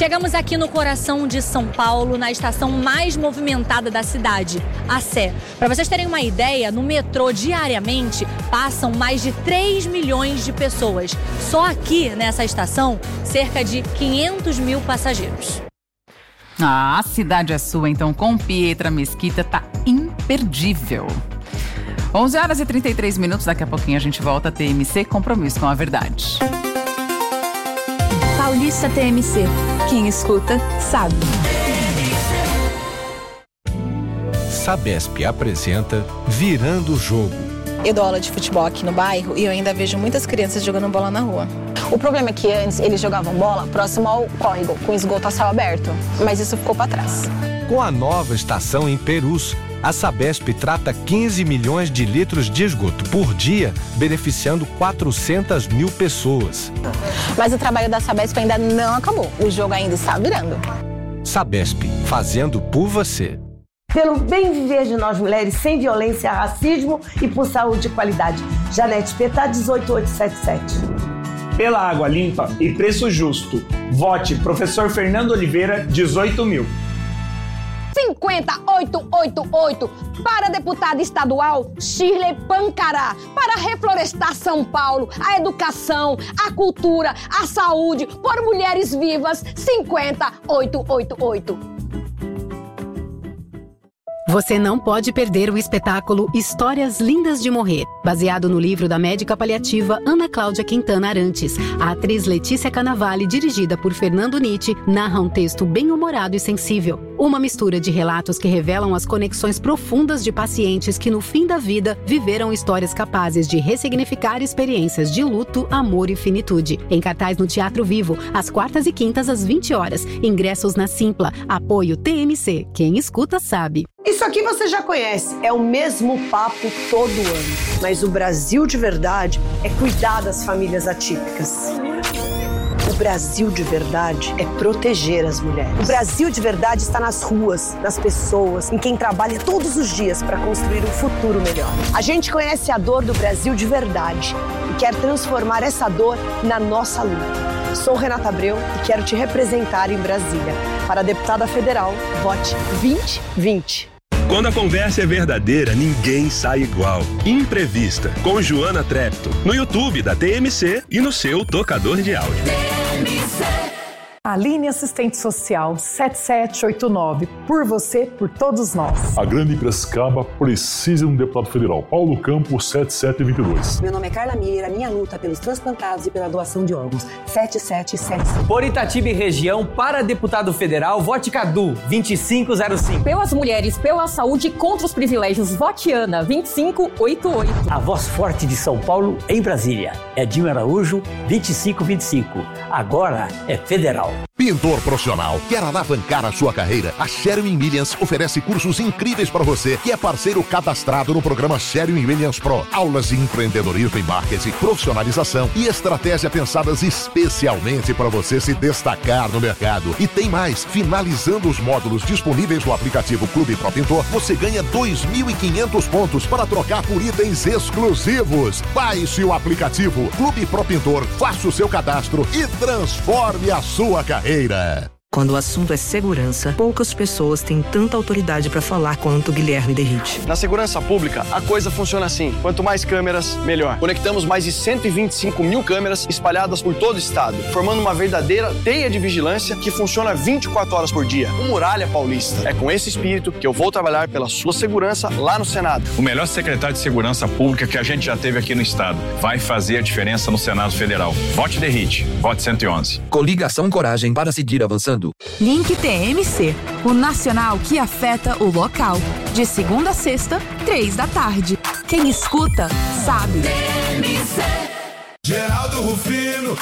Chegamos aqui no coração de São Paulo, na estação mais movimentada da cidade, a Sé. Para vocês terem uma ideia, no metrô diariamente passam mais de 3 milhões de pessoas. Só aqui nessa estação, cerca de 500 mil passageiros. A cidade é sua, então, com Pietra Mesquita, tá imperdível. 11h33, daqui a pouquinho a gente volta a TMC, Compromisso com a Verdade. Paulista TMC, quem escuta sabe. Sabesp apresenta Virando o Jogo. Eu dou aula de futebol aqui no bairro e eu ainda vejo muitas crianças jogando bola na rua. O problema é que antes eles jogavam bola próximo ao córrego, com esgoto a céu aberto, mas isso ficou para trás. Com a nova estação em Perus, a Sabesp trata 15 milhões de litros de esgoto por dia, beneficiando 400 mil pessoas. Mas o trabalho da Sabesp ainda não acabou, o jogo ainda está virando. Sabesp, fazendo por você. Pelo bem viver de nós mulheres, sem violência, racismo e por saúde e qualidade. Janete Petá, 18877. Pela água limpa e preço justo. Vote Professor Fernando Oliveira, 18.000. 50888 para deputada estadual Shirley Pancará, para reflorestar São Paulo, a educação, a cultura, a saúde, por mulheres vivas. 50888. Você não pode perder o espetáculo Histórias Lindas de Morrer, baseado no livro da médica paliativa Ana Cláudia Quintana Arantes. A atriz Letícia Cannavale, dirigida por Fernando Nietzsche, narra um texto bem-humorado e sensível. Uma mistura de relatos que revelam as conexões profundas de pacientes que, no fim da vida, viveram histórias capazes de ressignificar experiências de luto, amor e finitude. Em cartaz no Teatro Vivo, às quartas e quintas, às 20 horas. Ingressos na Simpla. Apoio TMC. Quem escuta sabe. Isso aqui você já conhece, é o mesmo papo todo ano. Mas o Brasil de verdade é cuidar das famílias atípicas. O Brasil de verdade é proteger as mulheres. O Brasil de verdade está nas ruas, nas pessoas, em quem trabalha todos os dias para construir um futuro melhor. A gente conhece a dor do Brasil de verdade e quer transformar essa dor na nossa luta. Sou Renata Abreu e quero te representar em Brasília. Para a deputada federal, vote 2020. Quando a conversa é verdadeira, ninguém sai igual. Imprevista, com Joana Trepto, no YouTube da TMC e no seu tocador de áudio. Aline Assistente Social 7789. Por você, por todos nós. A Grande Piracicaba precisa de um deputado federal. Paulo Campos 7722. Meu nome é Carla Miller, a minha luta pelos transplantados e pela doação de órgãos 7775. Por Itatiba e região, para deputado federal, vote Cadu 2505. Pelas mulheres, pela saúde e contra os privilégios, vote Ana 2588. A voz forte de São Paulo em Brasília. Edinho Araújo 2525. Agora é federal. Pintor profissional, quer alavancar a sua carreira? A Sherwin Williams oferece cursos incríveis para você que é parceiro cadastrado no programa Sherwin Williams Pro. Aulas de empreendedorismo e marketing, profissionalização e estratégia pensadas especialmente para você se destacar no mercado. E tem mais, finalizando os módulos disponíveis no aplicativo Clube Pro Pintor, você ganha 2.500 pontos para trocar por itens exclusivos. Baixe o aplicativo Clube Pro Pintor, faça o seu cadastro e transforme a sua carreira. Quando o assunto é segurança, poucas pessoas têm tanta autoridade para falar quanto Guilherme Derrite. Na segurança pública, a coisa funciona assim. Quanto mais câmeras, melhor. Conectamos mais de 125 mil câmeras espalhadas por todo o estado, formando uma verdadeira teia de vigilância que funciona 24 horas por dia. O Muralha Paulista. É com esse espírito que eu vou trabalhar pela sua segurança lá no Senado. O melhor secretário de segurança pública que a gente já teve aqui no estado. Vai fazer a diferença no Senado Federal. Vote Derrite. Vote 111. Coligação Coragem para seguir avançando. Link TMC, o nacional que afeta o local. De segunda a sexta, 3 da tarde. Quem escuta, sabe. TMC. Geraldo Rufino,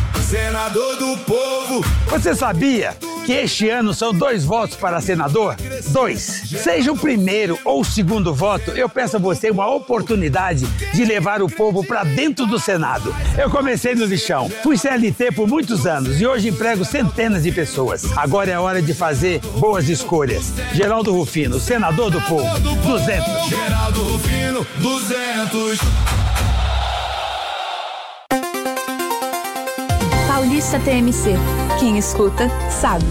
senador do povo. Você sabia que este ano são 2 votos para senador? 2. Seja o primeiro ou o segundo voto, eu peço a você uma oportunidade de levar o povo para dentro do Senado. Eu comecei no lixão, fui CLT por muitos anos e hoje emprego centenas de pessoas. Agora é hora de fazer boas escolhas. Geraldo Rufino, senador do povo, 200. Geraldo Rufino, 200. Paulista TMC. Quem escuta, sabe.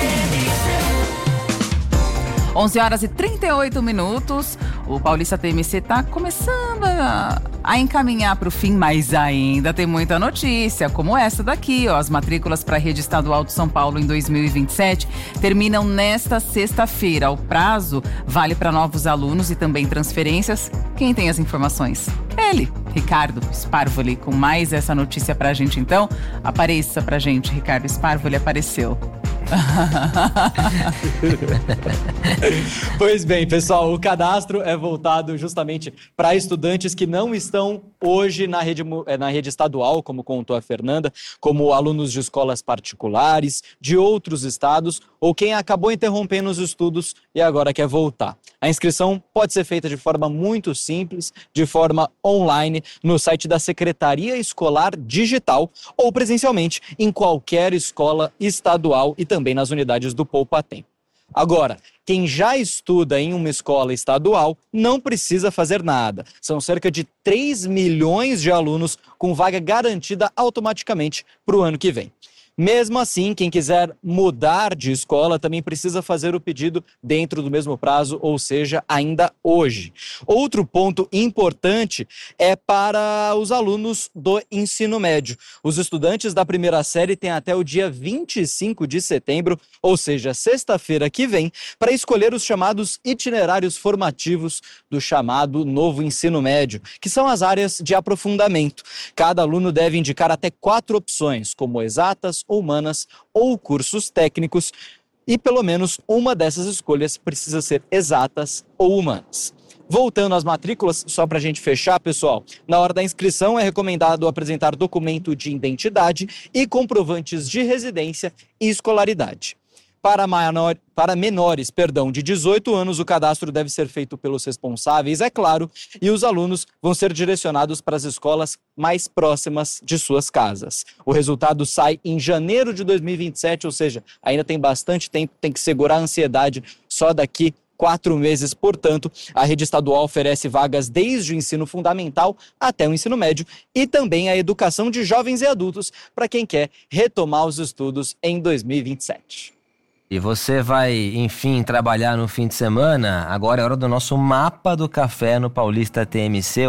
11h38. O Paulista TMC está começando a encaminhar para o fim, mas ainda tem muita notícia, como essa daqui, ó. As matrículas para a Rede Estadual de São Paulo em 2027 terminam nesta sexta-feira. O prazo vale para novos alunos e também transferências. Quem tem as informações? Ele, Ricardo Sparvoli, com mais essa notícia pra gente. Então, apareça pra gente, Ricardo Sparvoli apareceu. Pois bem, pessoal, o cadastro é voltado justamente para estudantes que não estão hoje na rede estadual, como contou a Fernanda, como alunos de escolas particulares, de outros estados, ou quem acabou interrompendo os estudos e agora quer voltar. A inscrição pode ser feita de forma muito simples, de forma online, no site da Secretaria Escolar Digital ou presencialmente em qualquer escola estadual e também nas unidades do Poupa Tempo. Agora, quem já estuda em uma escola estadual não precisa fazer nada. São cerca de 3 milhões de alunos com vaga garantida automaticamente para o ano que vem. Mesmo assim, quem quiser mudar de escola também precisa fazer o pedido dentro do mesmo prazo, ou seja, ainda hoje. Outro ponto importante é para os alunos do ensino médio. Os estudantes da primeira série têm até o dia 25 de setembro, ou seja, sexta-feira que vem, para escolher os chamados itinerários formativos do chamado novo ensino médio, que são as áreas de aprofundamento. Cada aluno deve indicar até 4 opções, como exatas, humanas ou cursos técnicos, e pelo menos uma dessas escolhas precisa ser exatas ou humanas. Voltando às matrículas, só para a gente fechar, pessoal, na hora da inscrição é recomendado apresentar documento de identidade e comprovantes de residência e escolaridade. Para menores de 18 anos, o cadastro deve ser feito pelos responsáveis, é claro, e os alunos vão ser direcionados para as escolas mais próximas de suas casas. O resultado sai em janeiro de 2027, ou seja, ainda tem bastante tempo, tem que segurar a ansiedade só daqui 4 meses. Portanto, a rede estadual oferece vagas desde o ensino fundamental até o ensino médio e também a educação de jovens e adultos para quem quer retomar os estudos em 2027. E você vai, enfim, trabalhar no fim de semana? Agora é hora do nosso mapa do café no Paulista TMC,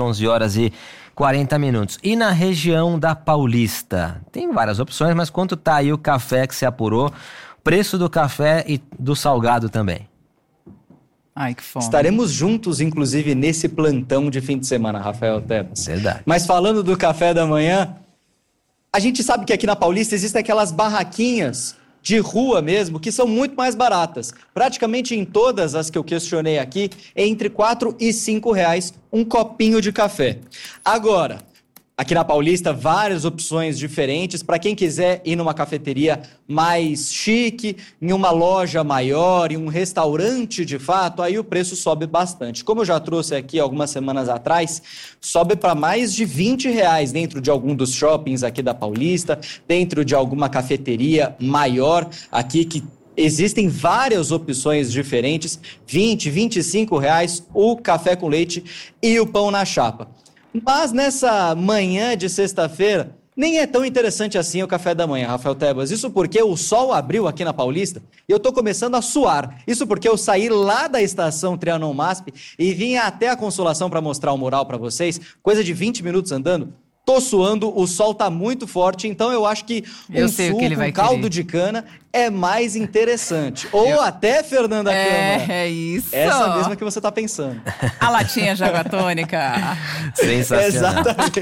11h40. E na região da Paulista? Tem várias opções, mas quanto tá aí o café que se apurou? Preço do café e do salgado também. Ai, que fome. Estaremos juntos, inclusive, nesse plantão de fim de semana, Rafael Tebas. Verdade. Mas falando do café da manhã, a gente sabe que aqui na Paulista existem aquelas barraquinhas de rua mesmo, que são muito mais baratas. Praticamente em todas as que eu questionei aqui, é entre R$4 e R$5 um copinho de café. Agora, aqui na Paulista, várias opções diferentes para quem quiser ir numa cafeteria mais chique, em uma loja maior, em um restaurante de fato, aí o preço sobe bastante. Como eu já trouxe aqui algumas semanas atrás, sobe para mais de R$20 dentro de algum dos shoppings aqui da Paulista, dentro de alguma cafeteria maior aqui que existem várias opções diferentes, R$20, R$25 o café com leite e o pão na chapa. Mas nessa manhã de sexta-feira, nem é tão interessante assim o café da manhã, Rafael Tebas. Isso porque o sol abriu aqui na Paulista e eu tô começando a suar. Isso porque eu saí lá da estação Trianon MASP e vim até a Consolação para mostrar o mural para vocês. Coisa de 20 minutos andando. Tô suando, o sol tá muito forte, então eu acho que suco, um caldo de cana é mais interessante. Ou até, Fernanda Câmara. É isso. Essa mesma que você tá pensando. A latinha de água tônica. Sensacional. Exatamente.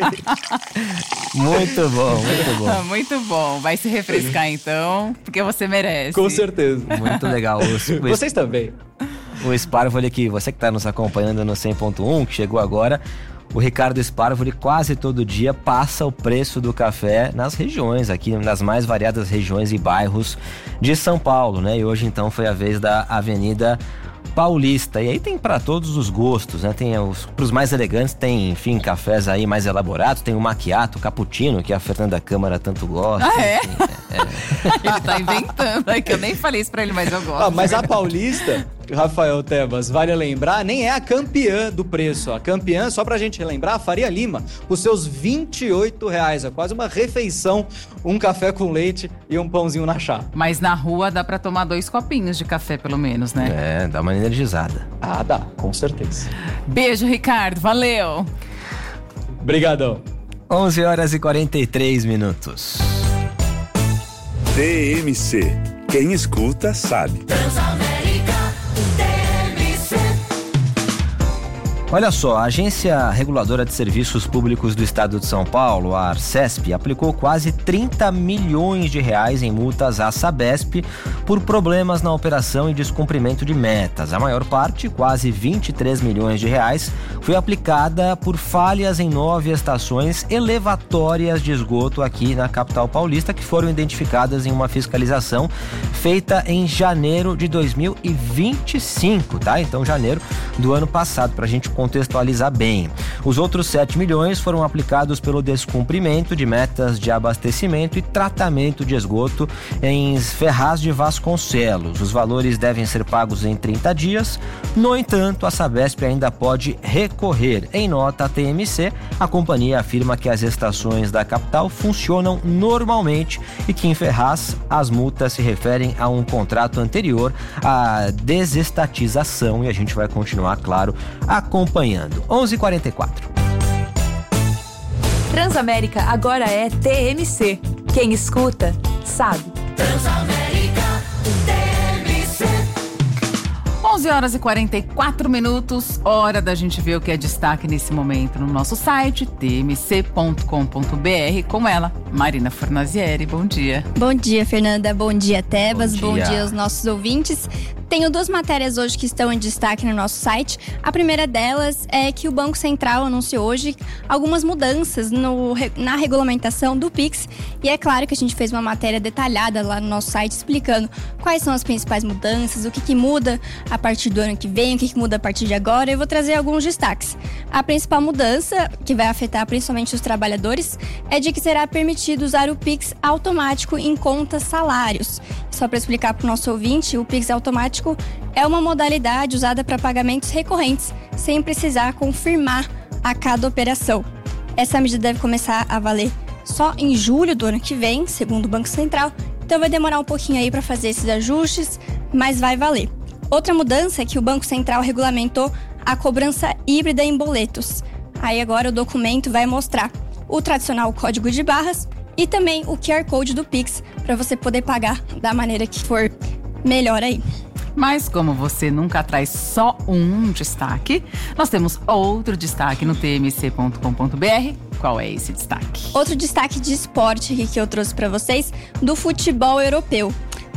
Muito bom, muito bom. Muito bom. Vai se refrescar então, porque você merece. Com certeza. Muito legal. Vocês também. O Sparvoli aqui, você que tá nos acompanhando no 100.1, que chegou agora... O Ricardo Sparvoli quase todo dia passa o preço do café nas regiões, aqui nas mais variadas regiões e bairros de São Paulo, né? E hoje então foi a vez da Avenida Paulista. E aí tem para todos os gostos, né? Tem pros mais elegantes, tem, enfim, cafés aí mais elaborados, tem o macchiato, o cappuccino, que a Fernanda Câmara tanto gosta. Ah, é? Enfim, Ele tá inventando, é que eu nem falei isso pra ele, mas eu gosto. Mas a Paulista, Rafael Tebas, vale lembrar, nem é a campeã do preço. A campeã, só pra gente relembrar, a Faria Lima, os seus R$28. É quase uma refeição, um café com leite e um pãozinho na chapa. Mas na rua dá pra tomar 2 copinhos de café, pelo menos, né? É, dá uma energizada. Ah, dá, com certeza. Beijo, Ricardo, valeu. Obrigadão. 11h43. TMC. Quem escuta, sabe. Olha só, a Agência Reguladora de Serviços Públicos do Estado de São Paulo, a Arcesp, aplicou quase R$30 milhões em multas à Sabesp por problemas na operação e descumprimento de metas. A maior parte, quase R$23 milhões, foi aplicada por falhas em 9 estações elevatórias de esgoto aqui na capital paulista, que foram identificadas em uma fiscalização feita em janeiro de 2025, tá? Então, janeiro do ano passado, pra gente contextualizar bem. Os outros 7 milhões foram aplicados pelo descumprimento de metas de abastecimento e tratamento de esgoto em Ferraz de Vasconcelos. Os valores devem ser pagos em 30 dias. No entanto, a Sabesp ainda pode recorrer. Em nota à TMC, a companhia afirma que as estações da capital funcionam normalmente e que em Ferraz as multas se referem a um contrato anterior à desestatização, e a gente vai continuar, claro, acompanhando. 11h44. Transamérica agora é TMC. Quem escuta, sabe. Transamérica TMC. 11h44, hora da gente ver o que é destaque nesse momento no nosso site, tmc.com.br, com ela, Marina Fornazieri. Bom dia. Bom dia, Fernanda. Bom dia, Tebas. Bom dia aos nossos ouvintes. Tenho 2 matérias hoje que estão em destaque no nosso site. A primeira delas é que o Banco Central anunciou hoje algumas mudanças na regulamentação do Pix. E é claro que a gente fez uma matéria detalhada lá no nosso site explicando quais são as principais mudanças, o que muda a partir do ano que vem, o que muda a partir de agora. Eu vou trazer alguns destaques. A principal mudança, que vai afetar principalmente os trabalhadores, é de que será permitido usar o Pix automático em contas salários. Só para explicar para o nosso ouvinte, o Pix automático é uma modalidade usada para pagamentos recorrentes, sem precisar confirmar a cada operação. Essa medida deve começar a valer só em julho do ano que vem, segundo o Banco Central, então vai demorar um pouquinho aí para fazer esses ajustes, mas vai valer. Outra mudança é que o Banco Central regulamentou a cobrança híbrida em boletos. Aí agora o documento vai mostrar o tradicional código de barras e também o QR Code do Pix, para você poder pagar da maneira que for melhor aí. Mas como você nunca traz só um destaque, nós temos outro destaque no tmc.com.br. Qual é esse destaque? Outro destaque de esporte aqui que eu trouxe para vocês, do futebol europeu.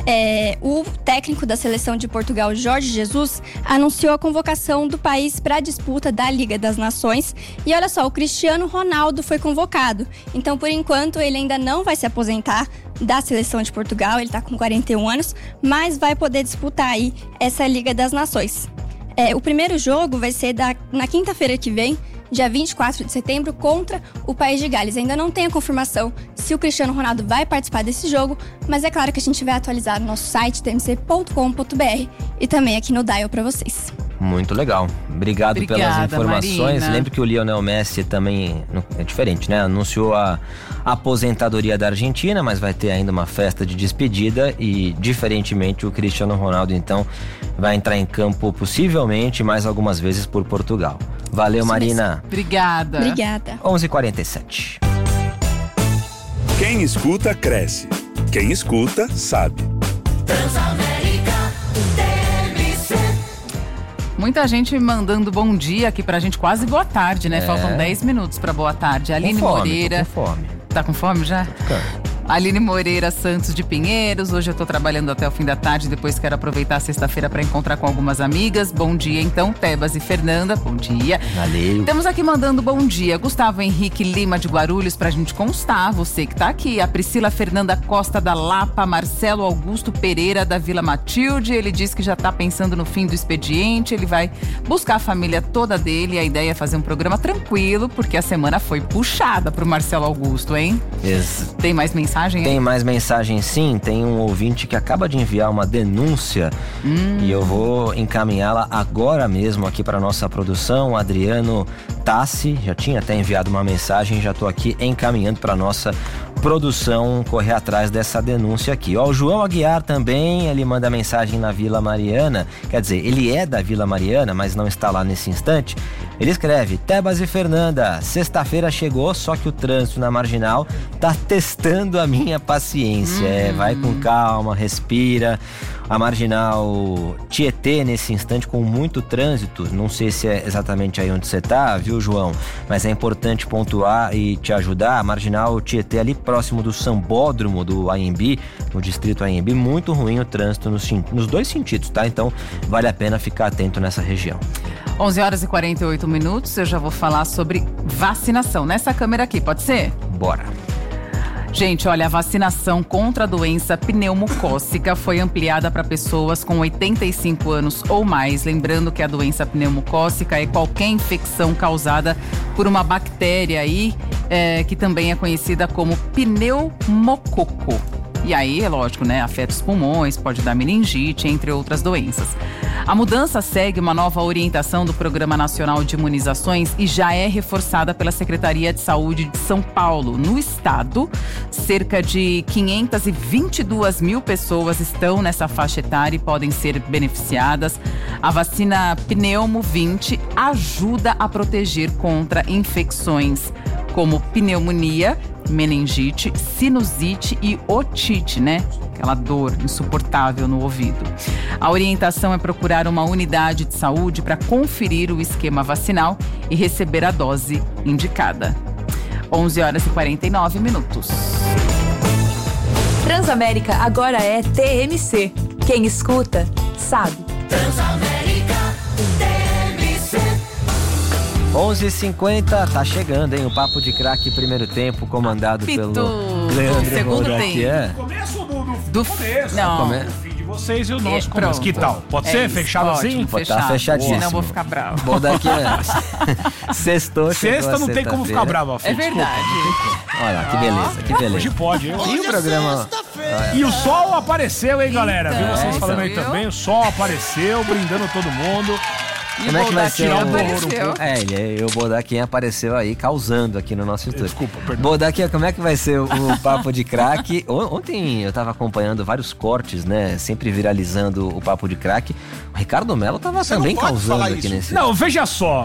O técnico da seleção de Portugal, Jorge Jesus, anunciou a convocação do país para a disputa da Liga das Nações. E olha só, o Cristiano Ronaldo foi convocado. Então, por enquanto, ele ainda não vai se aposentar da seleção de Portugal. Ele está com 41 anos, mas vai poder disputar aí essa Liga das Nações. O primeiro jogo vai ser na quinta-feira que vem, dia 24 de setembro, contra o País de Gales. Ainda não tem a confirmação se o Cristiano Ronaldo vai participar desse jogo, mas é claro que a gente vai atualizar no nosso site, tmc.com.br, e também aqui no Dial para vocês. Muito legal. Obrigado pelas informações. Marina. Lembro que o Lionel Messi também é diferente, né? Anunciou a aposentadoria da Argentina, mas vai ter ainda uma festa de despedida e, diferentemente, o Cristiano Ronaldo, então, vai entrar em campo possivelmente mais algumas vezes por Portugal. Valeu, Marina. Obrigada. 11h47. Quem escuta, cresce. Quem escuta, sabe. Muita gente mandando bom dia aqui pra gente, quase boa tarde, né? Faltam 10 minutos pra boa tarde. Aline Moreira. Tô com fome. Tá com fome já? Aline Moreira Santos de Pinheiros. Hoje eu tô trabalhando até o fim da tarde, depois quero aproveitar a sexta-feira para encontrar com algumas amigas. Bom dia então, Tebas e Fernanda, bom dia. Valeu. Temos aqui mandando bom dia, Gustavo Henrique Lima de Guarulhos, pra gente constar, você que tá aqui. A Priscila Fernanda Costa da Lapa, Marcelo Augusto Pereira da Vila Matilde, ele diz que já tá pensando no fim do expediente, ele vai buscar a família toda dele, a ideia é fazer um programa tranquilo, porque a semana foi puxada pro Marcelo Augusto, hein? Isso. Tem mais mensagem mensagem aí? Tem mais mensagem sim, tem um ouvinte que acaba de enviar uma denúncia e eu vou encaminhá-la agora mesmo aqui para nossa produção. Adriano Tassi já tinha até enviado uma mensagem, já estou aqui encaminhando para nossa produção correr atrás dessa denúncia aqui. Ó, o João Aguiar também, ele manda mensagem na Vila Mariana, quer dizer, ele é da Vila Mariana, mas não está lá nesse instante. Ele escreve: Tebas e Fernanda, sexta-feira chegou, só que o trânsito na Marginal tá testando a minha paciência. Vai com calma, respira. A Marginal Tietê, nesse instante, com muito trânsito, não sei se é exatamente aí onde você tá, viu, João? Mas é importante pontuar e te ajudar. A Marginal Tietê, ali próximo do Sambódromo do AMB, no distrito AMB, muito ruim o trânsito nos dois sentidos, tá? Então, vale a pena ficar atento nessa região. 11 horas e 48 minutos, eu já vou falar sobre vacinação. Nessa câmera aqui, pode ser? Bora. Gente, olha, a vacinação contra a doença pneumocócica foi ampliada para pessoas com 85 anos ou mais. Lembrando que a doença pneumocócica é qualquer infecção causada por uma bactéria aí, que também é conhecida como pneumococo. E aí, é lógico, né? Afeta os pulmões, pode dar meningite, entre outras doenças. A mudança segue uma nova orientação do Programa Nacional de Imunizações e já é reforçada pela Secretaria de Saúde de São Paulo. No estado, cerca de 522 mil pessoas estão nessa faixa etária e podem ser beneficiadas. A vacina Pneumo 20 ajuda a proteger contra infecções como pneumonia, meningite, sinusite e otite, né? Aquela dor insuportável no ouvido. A orientação é procurar uma unidade de saúde para conferir o esquema vacinal e receber a dose indicada. 11 horas e 49 minutos. Transamérica agora é TMC. Quem escuta, sabe. Transamérica TMC. 11h50, tá chegando, hein? O Papo de Craque primeiro tempo, comandado pelo Leandro segundo tempo. Começo do começo. Não. O fim de vocês e o nosso começo. Que tal? Pode ser? Isso, fechado ótimo, assim? Tá fechadíssimo. Senão eu vou ficar bravo. Bom, daqui sextou, Sexta não tem como ficar bravo, É verdade. Olha lá, que beleza, que beleza. Hoje pode. E o programa... E o sol apareceu, hein, galera? Viu vocês então, falando aí também? O sol apareceu, brindando todo mundo. Como é que vai ser? O Bodaquinha apareceu aí, causando aqui no nosso estúdio. Desculpa, perdão. Bodaquinha, como é que vai ser o Papo de Craque? Ontem eu tava acompanhando vários cortes, né? Sempre viralizando o Papo de Craque. O Ricardo Mello tava também causando aqui nesse... Não, veja só.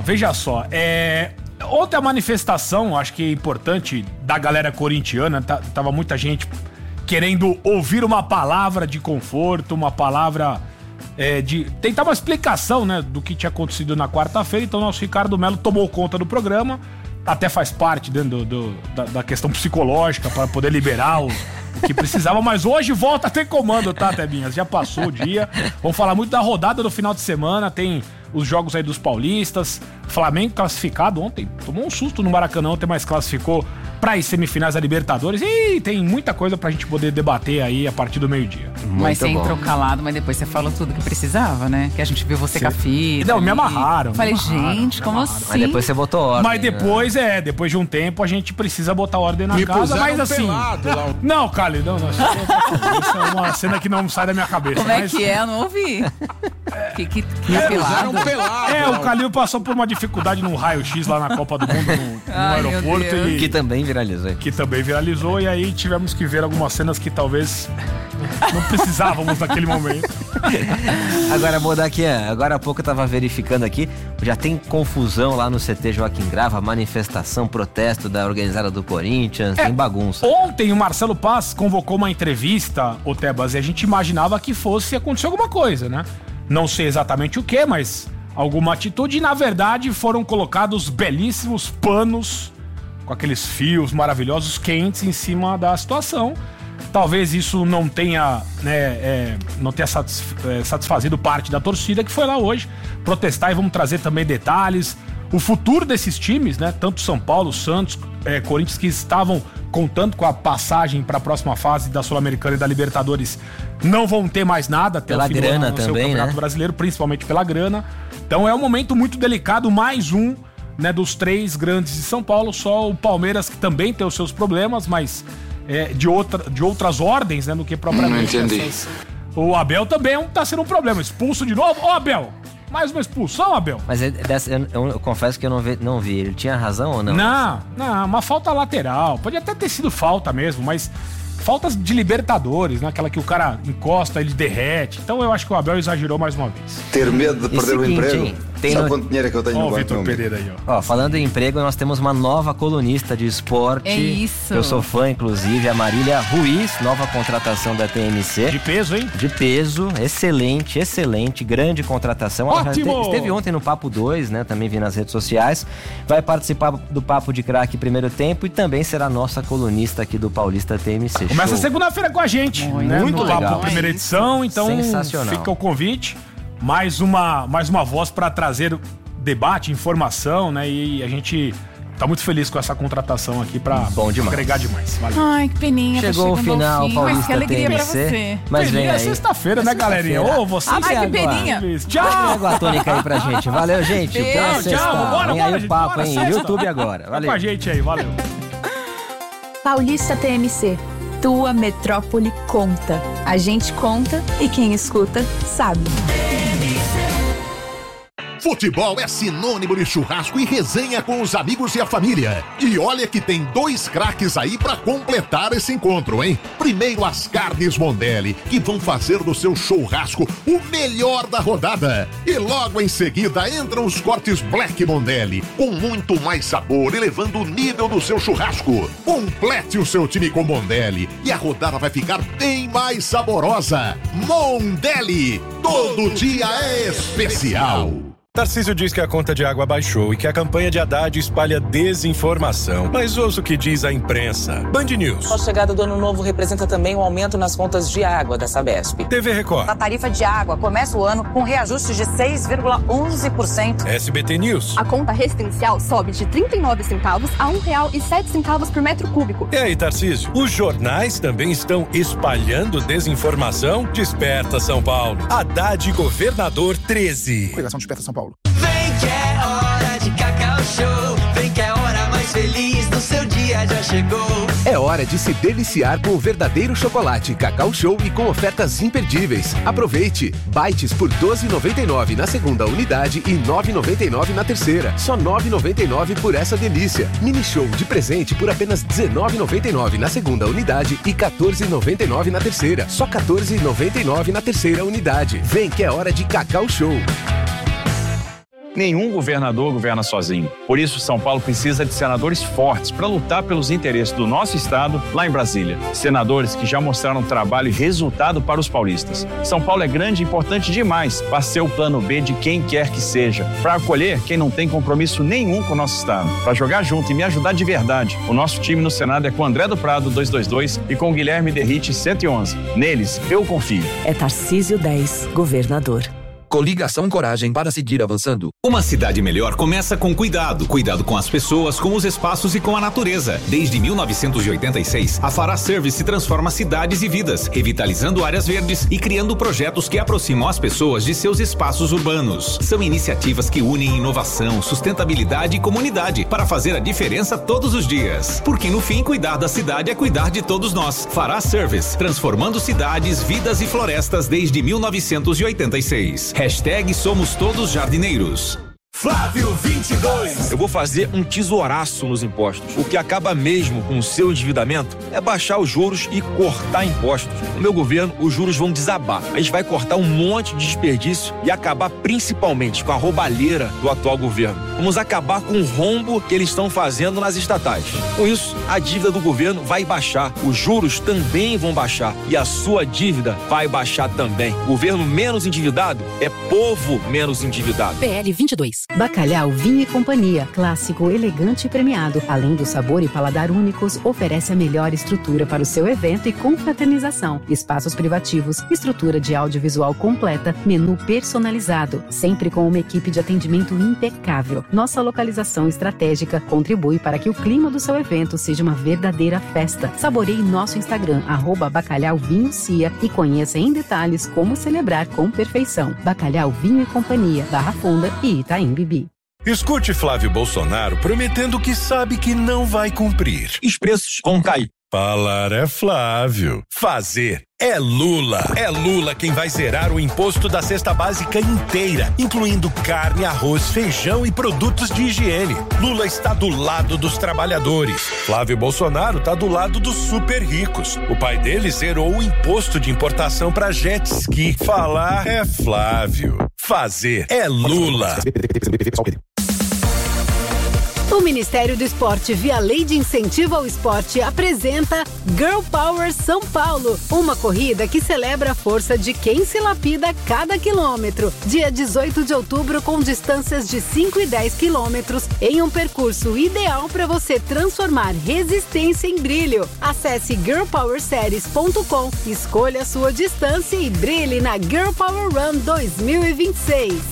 Ontem a manifestação, acho que é importante, da galera corintiana, tava muita gente querendo ouvir uma palavra de conforto, uma palavra... de tentar uma explicação, né, do que tinha acontecido na quarta-feira. Então nosso Ricardo Mello tomou conta do programa, até faz parte dentro da questão psicológica para poder liberar o que precisava, mas hoje volta a ter comando, tá, Tebinhas? Já passou o dia. Vamos falar muito da rodada do final de semana, tem os jogos aí dos paulistas. Flamengo classificado ontem, tomou um susto no Maracanã ontem, mas classificou para as semifinais da Libertadores. E tem muita coisa pra gente poder debater aí a partir do meio-dia. Mas você entrou calado, mas depois você falou tudo que precisava, né? Que a gente viu você com a fita. Não, me amarraram. Falei, gente, como assim? Mas depois você botou ordem. Mas depois, depois de um tempo, a gente precisa botar ordem na casa. Mas assim. Não, Cali, não. Isso é uma cena que não sai da minha cabeça. Como é que é? Eu não ouvi. Que pelado. O Calil passou por uma dificuldade num raio-x lá na Copa do Mundo, no aeroporto. Que também viralizou. Que também viralizou, e aí tivemos que ver algumas cenas que talvez não precisávamos naquele momento. Agora, Bodaquinha, agora há pouco eu tava verificando aqui, já tem confusão lá no CT Joaquim Grava, manifestação, protesto da organizada do Corinthians, tem bagunça. Ontem o Marcelo Paz convocou uma entrevista, ô Tebas, e a gente imaginava que fosse acontecer alguma coisa, né? Não sei exatamente o que, mas alguma atitude, e na verdade foram colocados belíssimos panos com aqueles fios maravilhosos quentes em cima da situação. Talvez isso não tenha, não tenha satisfazido parte da torcida que foi lá hoje protestar, e vamos trazer também detalhes. O futuro desses times, né? Tanto São Paulo, Santos, Corinthians, que estavam contando com a passagem para a próxima fase da Sul-Americana e da Libertadores, não vão ter mais nada até pela o fim grana do ano no seu Campeonato Brasileiro, principalmente pela grana. Então é um momento muito delicado, mais um, né, dos três grandes de São Paulo. Só o Palmeiras, que também tem os seus problemas, mas de outras ordens, né, do que propriamente. Não entendi. O Abel também tá sendo um problema. Expulso de novo. Ô, Abel! Mais uma expulsão, Abel? Mas eu confesso que eu não vi. Ele tinha razão ou não? Não, uma falta lateral. Pode até ter sido falta mesmo, mas faltas de Libertadores, né? Aquela que o cara encosta, ele derrete. Então eu acho que o Abel exagerou mais uma vez. Ter medo de perder o emprego? Sabe quanto dinheiro é que eu tenho no banco? Vitor Pereira aí, ó. Falando em emprego, nós temos uma nova colunista de esporte. É isso. Eu sou fã, inclusive, a Marília Ruiz, nova contratação da TMC. De peso, hein? De peso, excelente, grande contratação. Ótimo! Ela esteve ontem no Papo 2, né? Também vi nas redes sociais. Vai participar do Papo de Craque primeiro tempo e também será nossa colunista aqui do Paulista TMC. Começa segunda-feira com a gente, né? Muito no legal. Papo primeira edição, então sensacional. Fica o convite. Mais uma voz para trazer debate, informação, né? E a gente tá muito feliz com essa contratação aqui para agregar demais. Valeu. Ai, que peninha. Chegou o final, Paulista. Mas que alegria TMC, pra você. Mas vem aí. É sexta-feira, né, galerinha? Ô, vocês... Ai, que peninha. Tchau! Pega a tônica aí pra gente. Valeu, gente. Tchau, bora, vem aí o papo, bora, hein? sexta. YouTube agora. Valeu. Com a gente aí, valeu. Paulista TMC. Tua metrópole conta. A gente conta e quem escuta sabe. Futebol é sinônimo de churrasco e resenha com os amigos e a família. E olha que tem 2 craques aí pra completar esse encontro, hein? Primeiro as carnes Mondelli, que vão fazer do seu churrasco o melhor da rodada. E logo em seguida entram os cortes Black Mondelli, com muito mais sabor, elevando o nível do seu churrasco. Complete o seu time com Mondelli e a rodada vai ficar bem mais saborosa. Mondelli, todo dia é especial. Tarcísio diz que a conta de água baixou e que a campanha de Haddad espalha desinformação. Mas ouça o que diz a imprensa. Band News. A chegada do ano novo representa também um aumento nas contas de água da Sabesp. TV Record. A tarifa de água começa o ano com reajuste de 6,11%. SBT News. A conta residencial sobe de 39 centavos a R$ 1,07 por metro cúbico. E aí, Tarcísio? Os jornais também estão espalhando desinformação? Desperta, São Paulo. Haddad Governador 13. Cuidação Desperta São Paulo. Vem que é hora de Cacau Show. Vem que é a hora mais feliz do seu dia já chegou. É hora de se deliciar com o verdadeiro chocolate Cacau Show e com ofertas imperdíveis. Aproveite! Bites por R$ 12,99 na segunda unidade e R$ 9,99 na terceira. Só R$ 9,99 por essa delícia. Mini Show de presente por apenas R$ 19,99 na segunda unidade e R$ 14,99 na terceira. Só R$ 14,99 na terceira unidade. Vem que é hora de Cacau Show. Nenhum governador governa sozinho. Por isso, São Paulo precisa de senadores fortes para lutar pelos interesses do nosso estado lá em Brasília. Senadores que já mostraram trabalho e resultado para os paulistas. São Paulo é grande e importante demais para ser o plano B de quem quer que seja. Para acolher quem não tem compromisso nenhum com o nosso estado. Para jogar junto e me ajudar de verdade. O nosso time no Senado é com André do Prado, 222, e com Guilherme Derrite, 111. Neles, eu confio. É Tarcísio 10, governador. Coligação Coragem para seguir avançando. Uma cidade melhor começa com cuidado. Cuidado com as pessoas, com os espaços e com a natureza. Desde 1986, a Fará Service transforma cidades e vidas, revitalizando áreas verdes e criando projetos que aproximam as pessoas de seus espaços urbanos. São iniciativas que unem inovação, sustentabilidade e comunidade para fazer a diferença todos os dias. Porque no fim, cuidar da cidade é cuidar de todos nós. Fará Service, transformando cidades, vidas e florestas desde 1986. Hashtag Somos Todos Jardineiros. Flávio 22. Eu vou fazer um tesouraço nos impostos. O que acaba mesmo com o seu endividamento é baixar os juros e cortar impostos. No meu governo, os juros vão desabar. A gente vai cortar um monte de desperdício e acabar principalmente com a roubalheira do atual governo. Vamos acabar com o rombo que eles estão fazendo nas estatais. Com isso, a dívida do governo vai baixar. Os juros também vão baixar e a sua dívida vai baixar também. Governo menos endividado é povo menos endividado. PL 22. Bacalhau Vinho e Companhia, clássico, elegante e premiado. Além do sabor e paladar únicos, oferece a melhor estrutura para o seu evento e confraternização. Espaços privativos, estrutura de audiovisual completa, menu personalizado, sempre com uma equipe de atendimento impecável. Nossa localização estratégica contribui para que o clima do seu evento seja uma verdadeira festa. Saboreie nosso Instagram, @bacalhauvinhocia, e conheça em detalhes como celebrar com perfeição. Bacalhau Vinho e Companhia, Barra Funda e Itaim Bibi. Escute Flávio Bolsonaro prometendo que sabe que não vai cumprir. Os preços vão cair. Falar é Flávio. Fazer é Lula. É Lula quem vai zerar o imposto da cesta básica inteira, incluindo carne, arroz, feijão e produtos de higiene. Lula está do lado dos trabalhadores. Flávio Bolsonaro está do lado dos super ricos. O pai dele zerou o imposto de importação para jet ski. Falar é Flávio. Fazer é Lula. O Ministério do Esporte, via Lei de Incentivo ao Esporte, apresenta Girl Power São Paulo, uma corrida que celebra a força de quem se lapida a cada quilômetro. Dia 18 de outubro, com distâncias de 5 e 10 quilômetros, em um percurso ideal para você transformar resistência em brilho. Acesse girlpowerseries.com, escolha a sua distância e brilhe na Girl Power Run 2026.